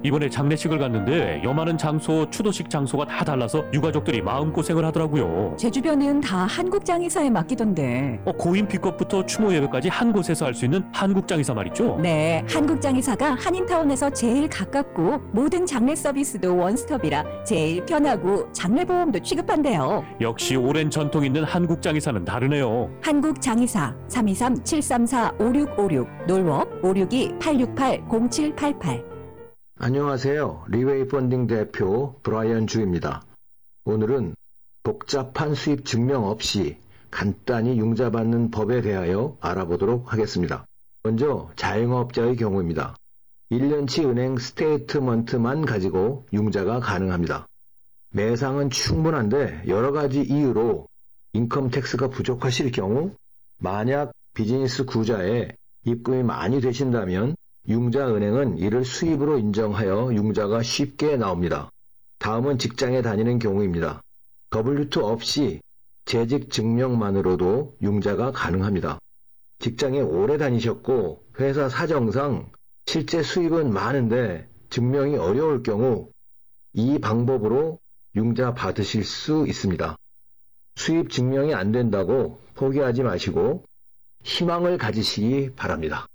이번에 장례식을 갔는데 여마는 장소, 추도식 장소가 다 달라서 유가족들이 마음고생을 하더라고요. 제 주변은 다 한국장의사에 맡기던데. 고인 픽업부터 추모 예배까지 한 곳에서 할 수 있는 한국장의사 말이죠? 네, 한국장의사가 한인타운에서 제일 가깝고 모든 장례 서비스도 원스톱이라 제일 편하고 장례보험도 취급한대요. 역시 오랜 전통 있는 한국장의사는 다르네요. 한국장의사 323-734-5656 놀워 562-868-0788. 안녕하세요. 리웨이 펀딩 대표 브라이언 주입니다. 오늘은 복잡한 수입 증명 없이 간단히 융자 받는 법에 대하여 알아보도록 하겠습니다. 먼저 자영업자의 경우입니다. 1년치 은행 스테이트먼트만 가지고 융자가 가능합니다. 매상은 충분한데 여러 가지 이유로 인컴 텍스가 부족하실 경우 만약 비즈니스 구자에 입금이 많이 되신다면 융자은행은 이를 수입으로 인정하여 융자가 쉽게 나옵니다. 다음은 직장에 다니는 경우입니다. W2 없이 재직 증명만으로도 융자가 가능합니다. 직장에 오래 다니셨고 회사 사정상 실제 수입은 많은데 증명이 어려울 경우 이 방법으로 융자 받으실 수 있습니다. 수입 증명이 안 된다고 포기하지 마시고 희망을 가지시기 바랍니다.